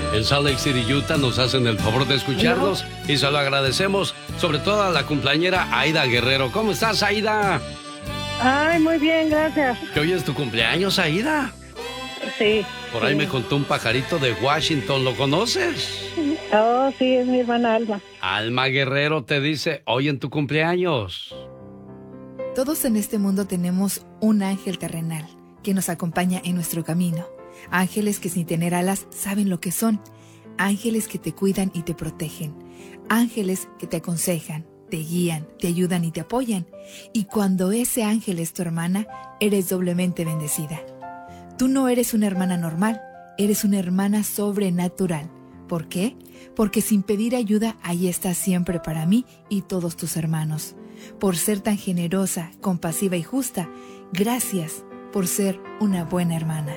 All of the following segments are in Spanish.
en Salt Lake City, Utah, nos hacen el favor de escucharnos y se lo agradecemos, sobre todo a la cumpleañera Aida Guerrero. ¿Cómo estás, Aida? Ay, muy bien, gracias. ¿Que hoy es tu cumpleaños, Aida? Sí. Por ahí me contó un pajarito de Washington, ¿lo conoces? Oh, sí, es mi hermana Alma. Alma Guerrero te dice, hoy en tu cumpleaños. Todos en este mundo tenemos un ángel terrenal que nos acompaña en nuestro camino. Ángeles que sin tener alas saben lo que son. Ángeles que te cuidan y te protegen. Ángeles que te aconsejan, te guían, te ayudan y te apoyan. Y cuando ese ángel es tu hermana, eres doblemente bendecida. Tú no eres una hermana normal, eres una hermana sobrenatural. ¿Por qué? Porque sin pedir ayuda, ahí estás siempre para mí y todos tus hermanos. Por ser tan generosa, compasiva y justa, gracias por ser una buena hermana.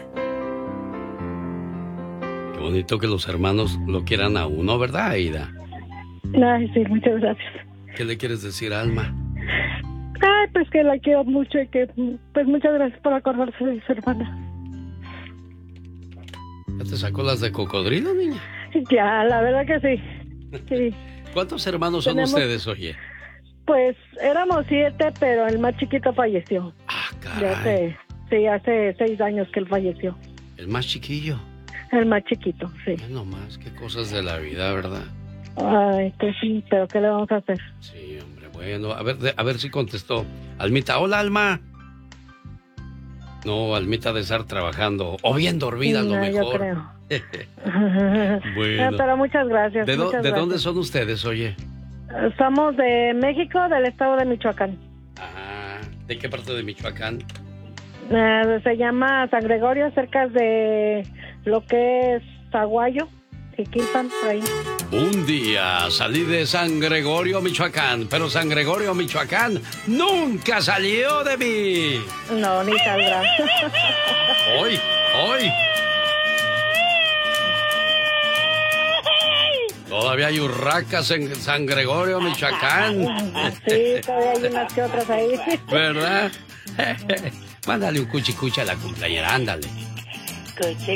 Qué bonito que los hermanos lo quieran a uno, ¿verdad, Aida? Ay, sí, muchas gracias. ¿Qué le quieres decir a Alma? Ay, pues que la quiero mucho y que, pues muchas gracias por acordarse de su hermana. ¿Ya te sacó las de cocodrilo, niña? Ya, la verdad que sí. Sí. ¿Cuántos hermanos son ustedes, oye? Pues éramos 7, pero el más chiquito falleció. Ah, caray. Hace 6 años que él falleció. ¿El más chiquillo? El más chiquito, sí. No más, qué cosas de la vida, ¿verdad? Ay, pues sí, pero ¿qué le vamos a hacer? Sí, hombre, bueno, a ver si contestó. Almita, hola, Alma. No, Almita de estar trabajando, o bien dormida, a lo mejor. Yo creo. Bueno. Pero muchas gracias. ¿De gracias. dónde son ustedes, oye? Somos de México, del estado de Michoacán. Ah, ¿de qué parte de Michoacán? Se llama San Gregorio, cerca de lo que es Zaguayo, Jiquilpan, por ahí. Un día salí de San Gregorio, Michoacán, pero San Gregorio, Michoacán nunca salió de mí. No, ni saldrá. Hoy. Todavía hay urracas en San Gregorio, Michoacán. Sí, todavía hay unas que otras ahí. ¿Verdad? Mándale un cuchicuchi a la cumpleañera, ándale. Coche.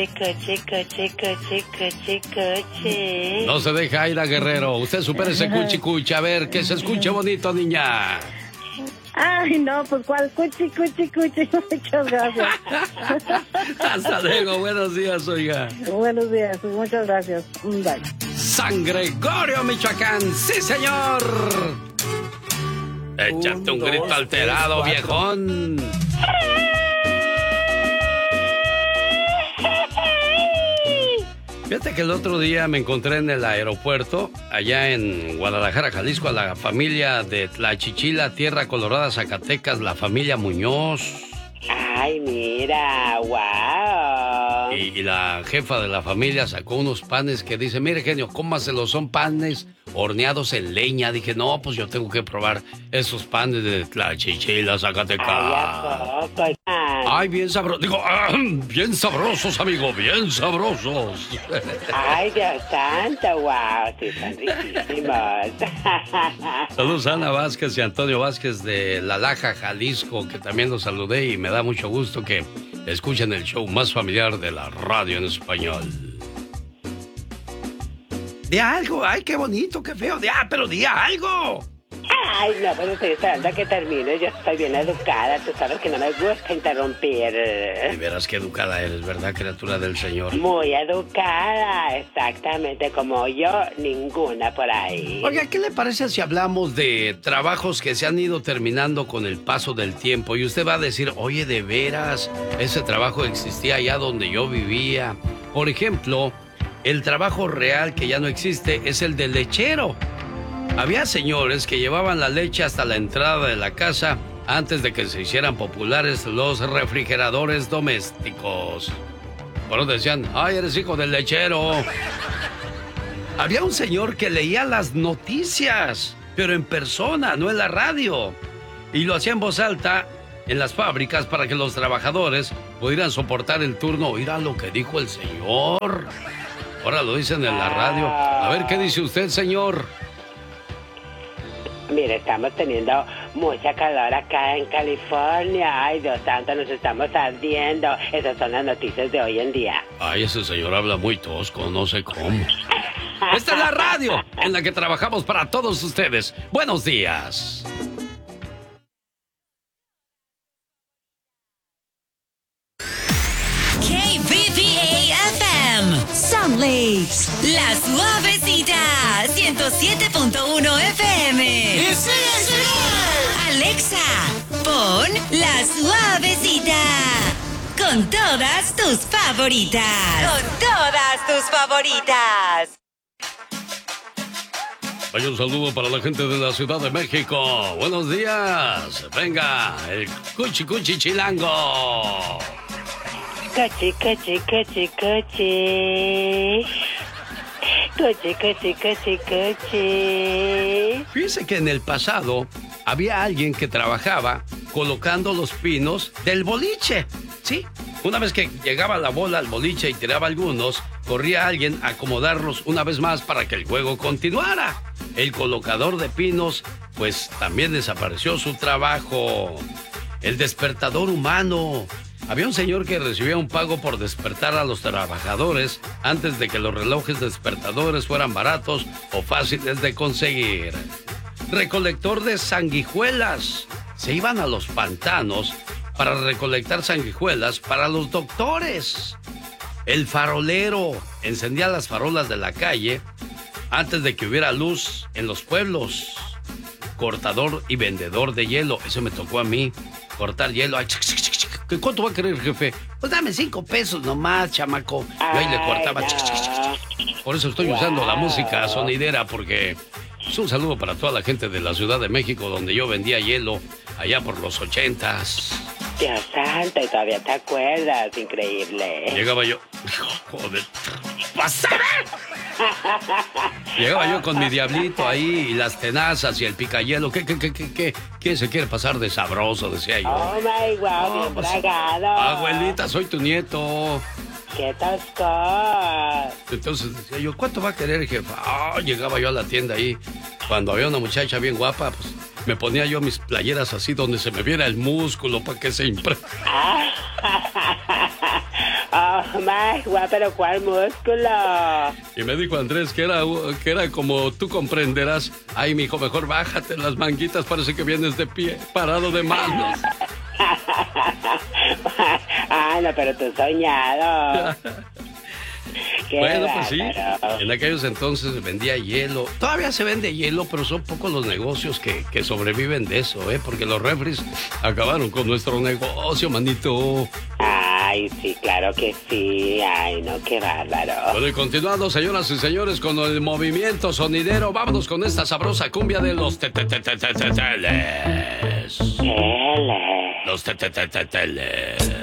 No se deja, Aida Guerrero. Usted supera ese cuchicuchi. A ver, que se escuche bonito, niña. Ay, no, pues cuál, cuchi. Muchas gracias. Hasta luego, buenos días, oiga. Buenos días, muchas gracias. Bye. San Gregorio, Michoacán, sí, señor. Échate un grito alterado, viejón. Fíjate que el otro día me encontré en el aeropuerto, allá en Guadalajara, Jalisco, a la familia de Tlachichila, Tierra Colorada, Zacatecas, la familia Muñoz. Ay, mira, wow. Y la jefa de la familia sacó unos panes que dice, mire, genio, cómaselos, son panes horneados en leña. Dije, no, pues yo tengo que probar esos panes de Tlachichila, Zacatecas. Ay, bien sabrosos. Digo, bien sabrosos, amigo, bien sabrosos. Ay, Dios santo, wow, sí, son riquísimos. Saludos a Ana Vázquez y Antonio Vázquez de La Laja, Jalisco, que también los saludé y me da mucho gusto que escuchen el show más familiar de la radio en español. Di algo, ay, qué bonito, qué feo, pero di algo. Ay, no, pues estoy esperando a que termine. Yo estoy bien educada. Tú sabes que no me gusta interrumpir. Y verás qué educada eres, ¿verdad, criatura del Señor? Muy educada, exactamente como yo, ninguna por ahí. Oiga, ¿qué le parece si hablamos de trabajos que se han ido terminando con el paso del tiempo? Y usted va a decir, oye, de veras, ese trabajo existía allá donde yo vivía. Por ejemplo, el trabajo real que ya no existe es el de lechero. Había señores que llevaban la leche hasta la entrada de la casa antes de que se hicieran populares los refrigeradores domésticos. Bueno, decían, ay, eres hijo del lechero. Había un señor que leía las noticias, pero en persona, no en la radio. Y lo hacía en voz alta en las fábricas para que los trabajadores pudieran soportar el turno. Oiga lo que dijo el señor. Ahora lo dicen en la radio. A ver, ¿qué dice usted, señor? Mire, estamos teniendo mucha calor acá en California. Ay, Dios santo, nos estamos ardiendo. Esas son las noticias de hoy en día. Ay, ese señor habla muy tosco, no sé cómo. Esta es la radio en la que trabajamos para todos ustedes. Buenos días. KBBA-FM, Sun Lakes, La Suavecita, 107.1 FM. Alexa, pon La Suavecita. Con todas tus favoritas. Hay un saludo para la gente de la Ciudad de México. Buenos días. Venga, el cuchi cuchi chilango. Cochi, cochi, cochi, cochi. Cochi, cochi, cochi, cochi. Fíjese que en el pasado había alguien que trabajaba colocando los pinos del boliche. Sí, una vez que llegaba la bola al boliche y tiraba algunos, corría alguien a acomodarlos una vez más para que el juego continuara. El colocador de pinos, pues también desapareció su trabajo. El despertador humano. Había un señor que recibía un pago por despertar a los trabajadores antes de que los relojes despertadores fueran baratos o fáciles de conseguir. Recolector de sanguijuelas. Se iban a los pantanos para recolectar sanguijuelas para los doctores. El farolero encendía las farolas de la calle antes de que hubiera luz en los pueblos. Cortador y vendedor de hielo. Eso me tocó a mí. Cortar hielo. Ay, ¿cuánto va a querer, jefe? Pues dame 5 pesos nomás, chamaco. Yo ahí le cortaba. Por eso estoy usando la música sonidera, porque es un saludo para toda la gente de la Ciudad de México, donde yo vendía hielo allá por los 80s. Dios santo, y todavía te acuerdas, increíble. Llegaba yo... Joder. ¡Pásame! Llegaba yo con mi diablito ahí y las tenazas y el picahielo. ¿Quién se quiere pasar de sabroso? Decía yo. Oh my God, bien bragado. Abuelita, soy tu nieto. ¡Qué tosco! Entonces decía yo, ¿cuánto va a querer, jefa? Llegaba yo a la tienda ahí. Cuando había una muchacha bien guapa, pues me ponía yo mis playeras así donde se me viera el músculo para que se Oh my God, pero ¿cuál músculo? Y me dijo Andrés que era como tú comprenderás. Ay, mijo, mejor bájate las manguitas, parece que vienes de pie, parado de manos. No, pero tú soñado. Bueno, pues sí, en aquellos entonces vendía hielo. Todavía se vende hielo, pero son pocos los negocios que sobreviven de eso, porque los refris acabaron con nuestro negocio, manito. Ay, sí, claro que sí. Ay, no, qué bárbaro. Bueno, y continuando, señoras y señores, con el movimiento sonidero, vámonos con esta sabrosa cumbia de los teles. Los teles.